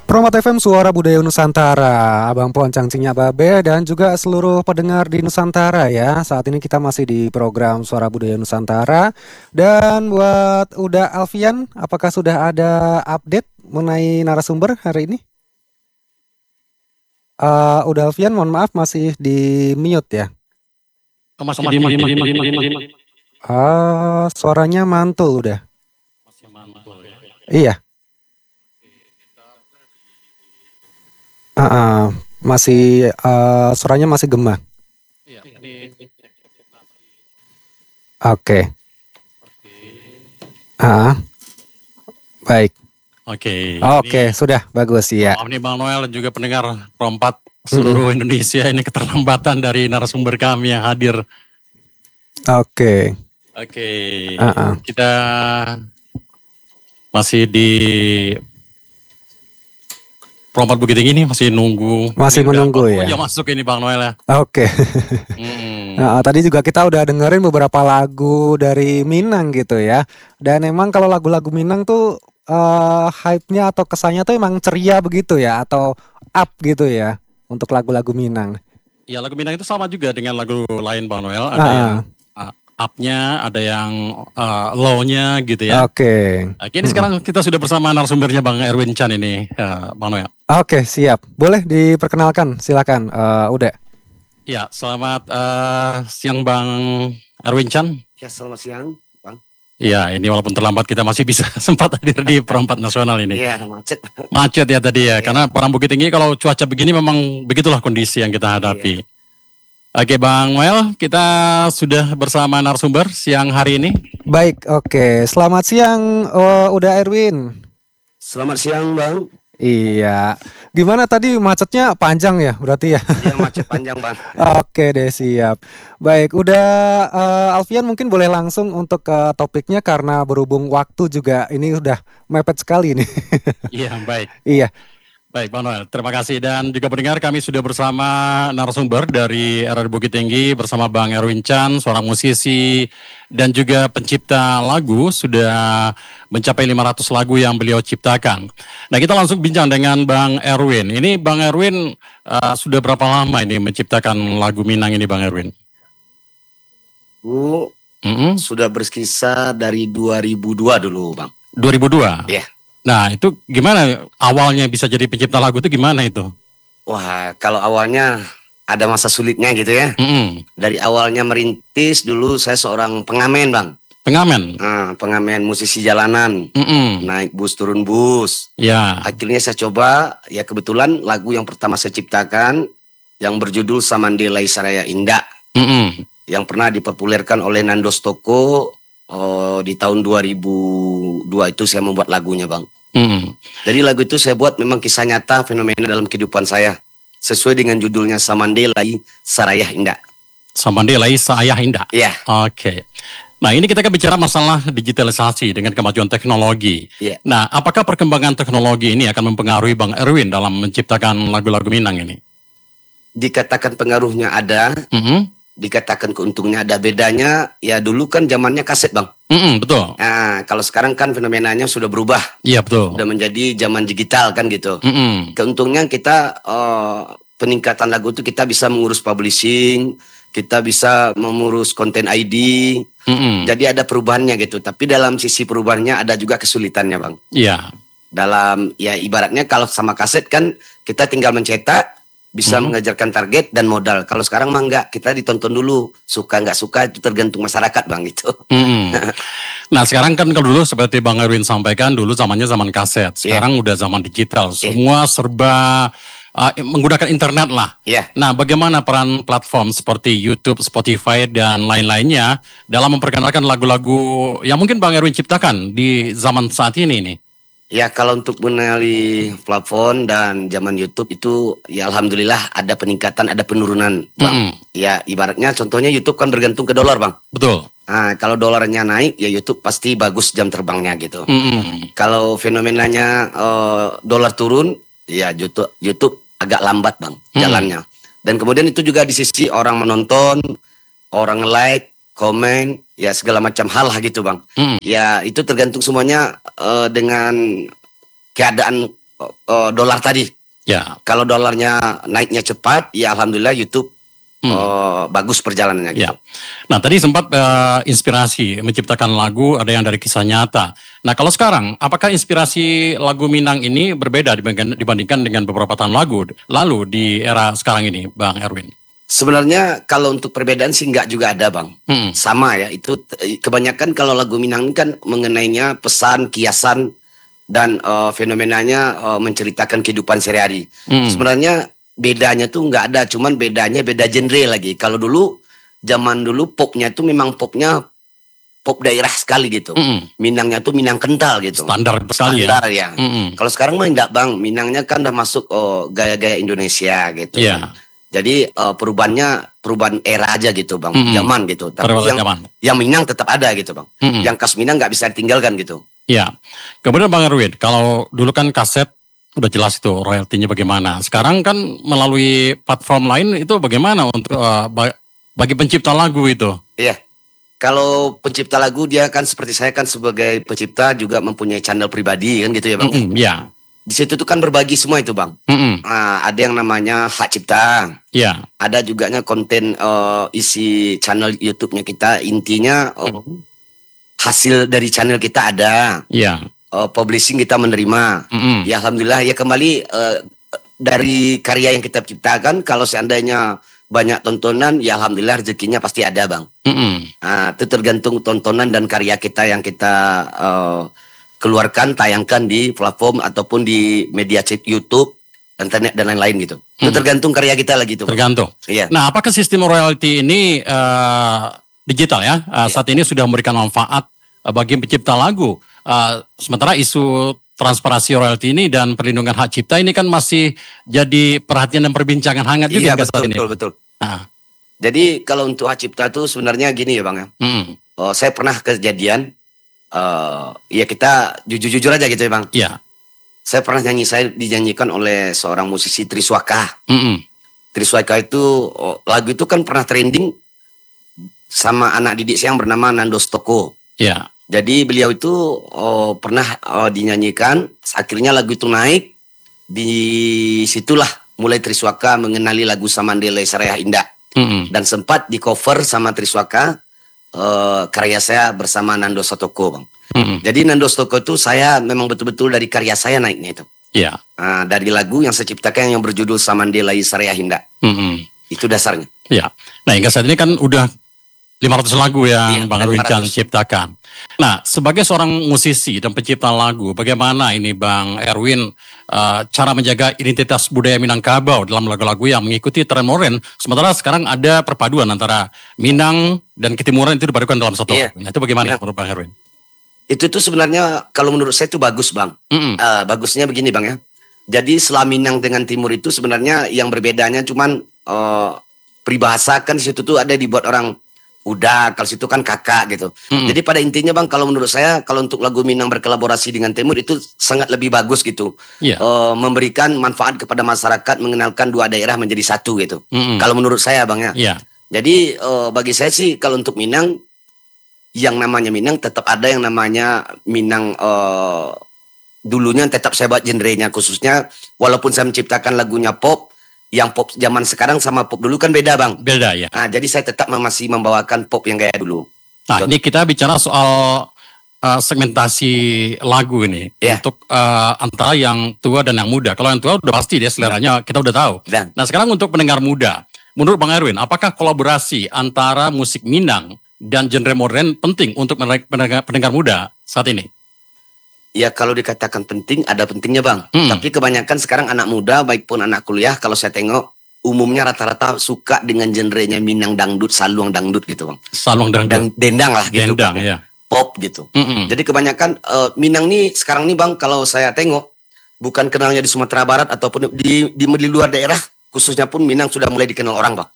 Promat FM Suara Budaya Nusantara, Abang Poncang Cinya Babe dan juga seluruh pendengar di Nusantara ya. Saat ini kita masih di program Suara Budaya Nusantara. Dan buat Uda Alfian, apakah sudah ada update mengenai narasumber hari ini? Uda Alfian, mohon maaf masih di mute ya. Masih di. Suaranya mantul udah. Masih mantul ya. Iya. Masih suaranya masih gema. Iya, ini. Oke. Baik. Oke, sudah bagus ya. Ini Bang Noel dan juga pendengar Pro4 seluruh Indonesia, ini keterlambatan dari narasumber kami yang hadir. Oke. Kita masih di Pro4 Bukit Tinggi, ini masih nunggu. Masih menunggu ya. Masuk ini Bang Noel ya. Oke. Tadi juga kita udah dengerin beberapa lagu dari Minang gitu ya. Dan emang kalau lagu-lagu Minang tuh hype-nya atau kesannya tuh emang ceria begitu ya, atau up gitu ya untuk lagu-lagu Minang. Ya, lagu Minang itu sama juga dengan lagu lain Bang Noel. Ada yang up-nya, ada yang low-nya gitu ya. Oke. Ini sekarang kita sudah bersama narasumbernya Bang Erwin Chan ini, Bang Noel. Oke, siap. Boleh diperkenalkan, silakan. Udah. Ya, selamat siang Bang Erwin Chan. Ya, selamat siang Bang. Iya, ini walaupun terlambat kita masih bisa sempat hadir di Pro4 Nasional ini. Iya, macet. Macet ya tadi ya, karena Perang Bukit Tinggi kalau cuaca begini memang begitulah kondisi yang kita hadapi. Oke Bang Noel, kita sudah bersama narasumber siang hari ini. Baik, oke. Selamat siang, udah Erwin. Selamat siang Bang. Iya. Gimana tadi macetnya panjang ya berarti ya? Iya, macet panjang Bang. Oke deh, siap. Baik, udah Alfian mungkin boleh langsung untuk ke topiknya karena berhubung waktu juga ini udah mepet sekali nih. Iya, baik. Iya. Baik Bang Noel, terima kasih. Dan juga pendengar, kami sudah bersama narasumber dari RRI Bukit Tinggi bersama Bang Erwin Chan, seorang musisi dan juga pencipta lagu, sudah mencapai 500 lagu yang beliau ciptakan. Nah, kita langsung bincang dengan Bang Erwin. Ini Bang Erwin sudah berapa lama ini menciptakan lagu Minang ini Bang Erwin? Sudah berkisar dari 2002 dulu Bang. 2002? Iya. Nah, itu gimana awalnya bisa jadi pencipta lagu itu gimana itu? Wah, kalau awalnya ada masa sulitnya gitu ya. Dari awalnya merintis dulu saya seorang pengamen Bang. Pengamen? Pengamen musisi jalanan. Naik bus turun bus. Ya. Akhirnya saya coba, ya kebetulan lagu yang pertama saya ciptakan yang berjudul Samandelai Saraya Indah. Yang pernah dipopulerkan oleh Nando Stoko di tahun 2002 itu saya membuat lagunya Bang. Jadi lagu itu saya buat memang kisah nyata fenomena dalam kehidupan saya. Sesuai dengan judulnya Samandelai Saraya Indah. Samandelai Saraya Indah? Iya. Oke. Nah, ini kita kan bicara masalah digitalisasi dengan kemajuan teknologi. Iya. Nah, apakah perkembangan teknologi ini akan mempengaruhi Bang Erwin dalam menciptakan lagu-lagu Minang ini? Dikatakan pengaruhnya ada, dikatakan keuntungnya ada. Bedanya, ya dulu kan zamannya kaset Bang. Betul. Nah, kalau sekarang kan fenomenanya sudah berubah. Iya, betul. Sudah menjadi zaman digital kan gitu. Keuntungnya kita peningkatan lagu itu kita bisa mengurus publishing, kita bisa mengurus konten ID. Jadi ada perubahannya gitu. Tapi dalam sisi perubahannya ada juga kesulitannya Bang. Iya. Dalam, ya ibaratnya kalau sama kaset kan kita tinggal mencetak, bisa mengajarkan target dan modal. Kalau sekarang mah enggak, kita ditonton dulu. Suka nggak suka itu tergantung masyarakat Bang gitu. Nah, sekarang kan kalau dulu seperti Bang Erwin sampaikan, dulu zamannya zaman kaset. Sekarang udah zaman digital. Semua serba menggunakan internet lah. Nah, bagaimana peran platform seperti YouTube, Spotify, dan lain-lainnya dalam memperkenalkan lagu-lagu yang mungkin Bang Erwin ciptakan di zaman saat ini nih? Ya, kalau untuk mengenali platform dan zaman YouTube itu, ya alhamdulillah ada peningkatan, ada penurunan Bang. Ya, ibaratnya contohnya YouTube kan bergantung ke dolar Bang. Betul. Nah, kalau dolarnya naik, ya YouTube pasti bagus jam terbangnya gitu. Kalau fenomenanya dolar turun, ya YouTube agak lambat Bang jalannya. Dan kemudian itu juga di sisi orang menonton, orang like, komen, ya segala macam hal lah gitu Bang. Ya itu tergantung semuanya dengan keadaan dolar tadi. Ya. Kalau dolarnya naiknya cepat, ya alhamdulillah YouTube bagus perjalanannya gitu. Ya. Nah tadi sempat inspirasi menciptakan lagu ada yang dari kisah nyata. Nah kalau sekarang, apakah inspirasi lagu Minang ini berbeda dibandingkan dengan beberapa tahun lalu di era sekarang ini, Bang Erwin? Sebenarnya kalau untuk perbedaan sih nggak juga ada, Bang. Sama ya, itu kebanyakan kalau lagu Minang ini kan mengenainya pesan, kiasan, dan fenomenanya menceritakan kehidupan sehari-hari. Sebenarnya bedanya tuh nggak ada, cuman bedanya beda genre lagi. Kalau dulu, zaman dulu popnya tuh memang popnya pop daerah sekali gitu. Minangnya tuh Minang kental gitu. Standar sekali ya. Standar ya. Kalau sekarang mah enggak, Bang. Minangnya kan udah masuk gaya-gaya Indonesia gitu. Iya. Jadi perubahan era aja gitu, Bang. Zaman gitu. Tapi yang Minang tetap ada gitu, Bang. Yang khas Minang nggak bisa ditinggalkan gitu. Iya. Kemudian Bang Erwin, kalau dulu kan kaset udah jelas itu royaltinya bagaimana. Sekarang kan melalui platform lain itu bagaimana untuk bagi pencipta lagu itu? Iya. Kalau pencipta lagu dia kan seperti saya kan sebagai pencipta juga mempunyai channel pribadi kan gitu ya, Bang. Iya. Di situ tuh kan berbagi semua itu, Bang. Ada yang namanya hak cipta. Iya. Ada juga konten isi channel YouTube-nya kita. Intinya hasil dari channel kita ada. Iya. Publishing kita menerima. Ya alhamdulillah ya kembali dari karya yang kita ciptakan. Kalau seandainya banyak tontonan, ya alhamdulillah rezekinya pasti ada, Bang. Nah, itu tergantung tontonan dan karya kita yang kita keluarkan, tayangkan di platform ataupun di media YouTube, internet dan lain-lain gitu. Itu tergantung karya kita lagi tuh. Tergantung. Iya. Nah, apakah sistem royalti ini digital ya? Saat ini sudah memberikan manfaat bagi pencipta lagu. Sementara isu transparansi royalti ini dan perlindungan hak cipta ini kan masih jadi perhatian dan perbincangan hangat juga saat ini. Betul. Jadi kalau untuk hak cipta tuh sebenarnya gini ya, Bang ya. Saya pernah kejadian, ya kita jujur-jujur aja gitu ya, Bang. Iya. Saya pernah saya dinyanyikan oleh seorang musisi Triswaka. Triswaka itu lagu itu kan pernah trending sama anak didik saya yang bernama Nando Stoko. Iya. Jadi beliau itu pernah dinyanyikan, akhirnya lagu itu naik, di situlah mulai Triswaka mengenali lagu Samandele Saraya Indah. Dan sempat di cover sama Triswaka, karya saya bersama Nando Stoko, Bang. Jadi Nando Stoko itu saya memang betul-betul dari karya saya naiknya itu. Iya. Dari lagu yang saya ciptakan yang berjudul Samandele Saraya Indah. Itu dasarnya. Iya. Nah hingga saat ini kan udah 500 lagu yang Bang Erwin ciptakan. Nah, sebagai seorang musisi dan pencipta lagu, bagaimana ini Bang Erwin cara menjaga identitas budaya Minangkabau dalam lagu-lagu yang mengikuti tren modern, sementara sekarang ada perpaduan antara Minang dan Ketimuran itu dipadukan dalam satu lagu. Nah, itu bagaimana menurut Bang Erwin? Itu tuh sebenarnya kalau menurut saya itu bagus, Bang. Bagusnya begini, Bang ya. Jadi setelah Minang dengan Timur itu sebenarnya yang berbedanya cuman peribahasa kan di situ tuh ada dibuat orang udah, kalau situ kan kakak gitu. Jadi pada intinya, Bang, kalau menurut saya kalau untuk lagu Minang berkolaborasi dengan Timur itu sangat lebih bagus gitu. Memberikan manfaat kepada masyarakat, mengenalkan dua daerah menjadi satu gitu. Kalau menurut saya, Bang ya. Jadi bagi saya sih kalau untuk Minang, yang namanya Minang tetap ada yang namanya Minang dulunya tetap saya buat genrenya, khususnya walaupun saya menciptakan lagunya pop, yang pop zaman sekarang sama pop dulu kan beda, Bang. Beda ya. Nah, jadi saya tetap masih membawakan pop yang gaya dulu. Nah, ini kita bicara soal segmentasi lagu ini untuk antara yang tua dan yang muda. Kalau yang tua udah pasti dia seleranya kita udah tahu. Nah, sekarang untuk pendengar muda, menurut Bang Erwin, apakah kolaborasi antara musik Minang dan genre modern penting untuk pendengar muda saat ini? Ya kalau dikatakan penting, ada pentingnya, Bang. Tapi kebanyakan sekarang anak muda, baik pun anak kuliah, kalau saya tengok, umumnya rata-rata suka dengan genrenya Minang dangdut, saluang dangdut gitu, Bang. Saluang dangdut. Dendang lah gitu. Dendang, ya. Pop gitu. Jadi kebanyakan Minang nih, sekarang nih, Bang, kalau saya tengok, bukan kenalnya di Sumatera Barat ataupun di luar daerah, khususnya pun Minang sudah mulai dikenal orang, Bang.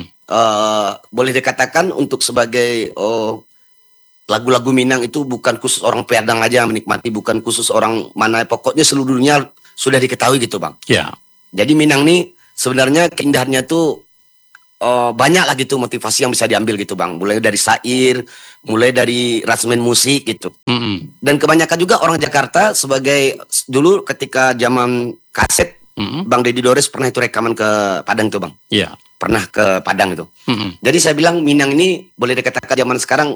Boleh dikatakan untuk sebagai lagu-lagu Minang itu bukan khusus orang Padang aja yang menikmati, bukan khusus orang mana, pokoknya seluruh dunia sudah diketahui gitu, Bang. Ya. Jadi Minang nih sebenarnya keindahannya tuh banyak lah gitu motivasi yang bisa diambil gitu Bang. Mulai dari syair, mulai dari rasmen musik gitu. Dan kebanyakan juga orang Jakarta sebagai dulu ketika zaman kaset, Bang Deddy Dores pernah itu rekaman ke Padang tuh Bang. Iya. Pernah ke Padang itu. Jadi saya bilang Minang ini boleh dikatakan zaman sekarang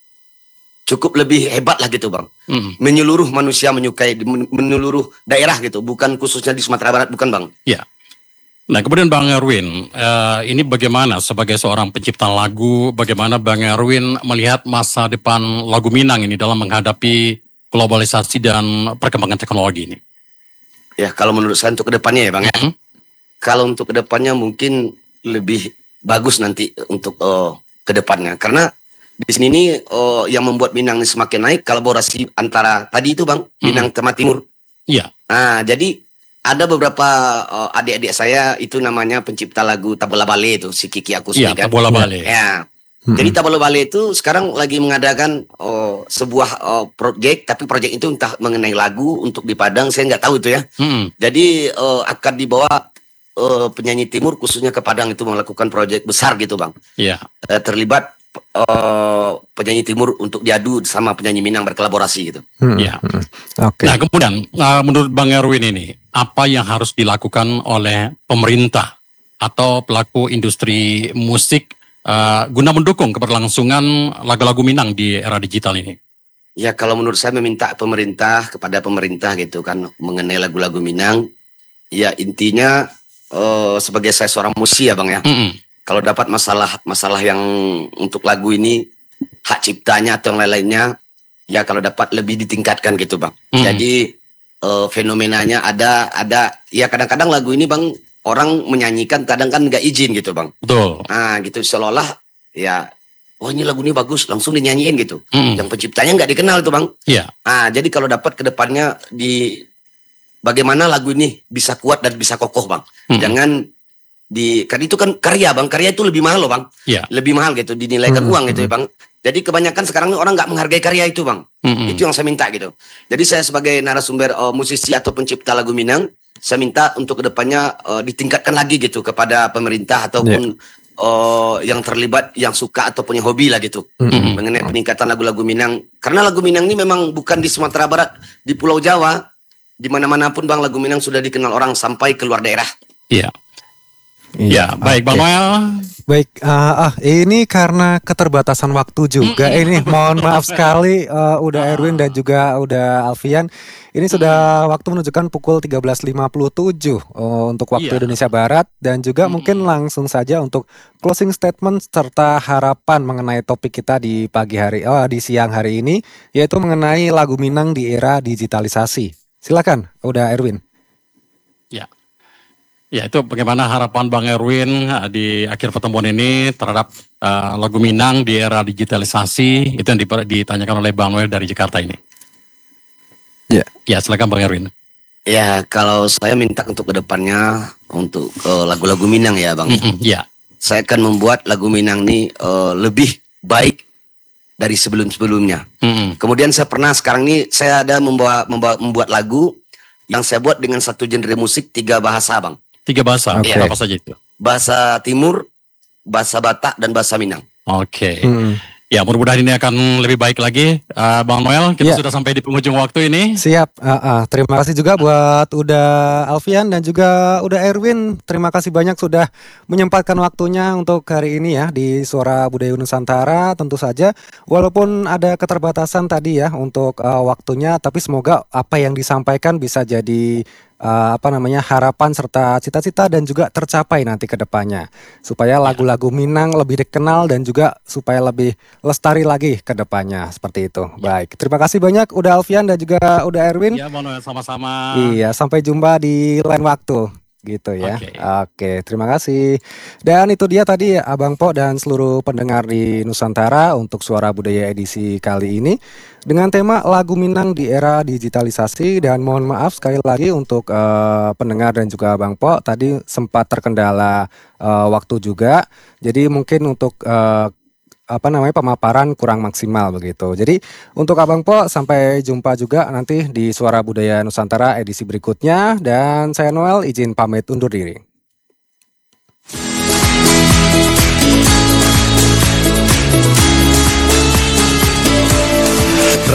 cukup lebih hebat lah gitu Bang. Menyeluruh manusia menyukai, menyeluruh daerah gitu. Bukan khususnya di Sumatera Barat, bukan Bang. Iya. Nah kemudian Bang Erwin, ini bagaimana sebagai seorang pencipta lagu, bagaimana Bang Erwin melihat masa depan lagu Minang ini dalam menghadapi globalisasi dan perkembangan teknologi ini? Ya kalau menurut saya untuk kedepannya ya Bang ya. Kalau untuk kedepannya mungkin lebih bagus nanti untuk kedepannya. Karena di sini nih yang membuat Minang ini semakin naik kolaborasi antara tadi itu Bang, Minang Tema Timur. Iya. Nah jadi ada beberapa adik-adik saya itu namanya pencipta lagu Tabola Bale itu, si Kiki Akustik. Iya, Tabola Bale. Ya. Jadi Tabola Bale itu sekarang lagi mengadakan sebuah project, tapi project itu entah mengenai lagu untuk di Padang, saya nggak tahu itu ya. Jadi akan dibawa penyanyi timur khususnya ke Padang itu melakukan project besar gitu Bang. Iya. Terlibat penyanyi timur untuk diadu sama penyanyi Minang berkolaborasi gitu. Iya. Oke. Nah kemudian menurut Bang Erwin ini, apa yang harus dilakukan oleh pemerintah atau pelaku industri musik guna mendukung keberlangsungan lagu-lagu Minang di era digital ini? Ya kalau menurut saya meminta pemerintah kepada pemerintah gitu kan mengenai lagu-lagu Minang. Ya intinya sebagai saya seorang musisi ya Bang ya. Kalau dapat masalah yang untuk lagu ini hak ciptanya atau yang lain-lainnya, ya kalau dapat lebih ditingkatkan gitu Bang. Jadi fenomenanya ada ya kadang-kadang lagu ini Bang orang menyanyikan kadang kan nggak izin gitu Bang. Betul. Nah gitu seolah-olah ya oh ini lagu ini bagus langsung dinyanyiin gitu. Yang penciptanya nggak dikenal tuh Bang. Iya. Nah jadi kalau dapat kedepannya di bagaimana lagu ini bisa kuat dan bisa kokoh Bang. Jangan karena itu kan karya Bang, karya itu lebih mahal loh Bang. Iya. Lebih mahal gitu, dinilaikan uang gitu ya Bang. Jadi kebanyakan sekarang orang nggak menghargai karya itu Bang. Itu yang saya minta gitu. Jadi saya sebagai narasumber musisi atau pencipta lagu Minang, saya minta untuk kedepannya ditingkatkan lagi gitu kepada pemerintah ataupun yang terlibat, yang suka ataupun yang hobi lah gitu. Mengenai peningkatan lagu-lagu Minang. Karena lagu Minang ini memang bukan di Sumatera Barat, di Pulau Jawa, di mana-mana pun Bang lagu Minang sudah dikenal orang sampai keluar daerah. Iya. Ya, baik Bang Noel. Baik, ini karena keterbatasan waktu juga ini mohon maaf sekali udah Erwin dan juga udah Alfian. Ini sudah waktu menunjukkan pukul 13.57 untuk waktu Indonesia Barat dan juga mungkin langsung saja untuk closing statement serta harapan mengenai topik kita di di siang hari ini yaitu mengenai lagu Minang di era digitalisasi. Silakan, udah Erwin. Ya. Ya itu bagaimana harapan Bang Erwin di akhir pertemuan ini terhadap lagu Minang di era digitalisasi itu yang ditanyakan oleh Bang Noel dari Jakarta ini. Ya silakan Bang Erwin. Ya kalau saya minta untuk kedepannya untuk lagu-lagu Minang ya Bang. Ya. Saya akan membuat lagu Minang ini lebih baik dari sebelum-sebelumnya. Kemudian sekarang ini saya ada membuat lagu yang saya buat dengan satu genre musik 3 bahasa Bang. 3 bahasa, apa saja itu? Bahasa Timur, bahasa Batak, dan bahasa Minang. Oke. Ya mudah-mudahan ini akan lebih baik lagi. Bang Noel, kita sudah sampai di penghujung waktu ini. Siap, terima kasih juga buat udah Alfian dan juga udah Erwin. Terima kasih banyak sudah menyempatkan waktunya untuk hari ini ya di Suara Budaya Nusantara. Tentu saja walaupun ada keterbatasan tadi ya untuk waktunya, tapi semoga apa yang disampaikan bisa jadi harapan serta cita-cita dan juga tercapai nanti ke depannya supaya lagu-lagu Minang lebih dikenal dan juga supaya lebih lestari lagi ke depannya seperti itu. Baik, terima kasih banyak udah Alfian dan juga udah Erwin. Iya, Bang Noel, sama-sama. Iya, sampai jumpa di lain waktu. Gitu ya. Oke, terima kasih. Dan itu dia tadi Abang Po dan seluruh pendengar di Nusantara untuk Suara Budaya edisi kali ini dengan tema lagu Minang di era digitalisasi. Dan mohon maaf sekali lagi untuk pendengar dan juga Abang Po tadi sempat terkendala waktu juga. Jadi mungkin untuk pemaparan kurang maksimal begitu. Jadi untuk Abang Po sampai jumpa juga nanti di Suara Budaya Nusantara edisi berikutnya dan saya Noel izin pamit undur diri.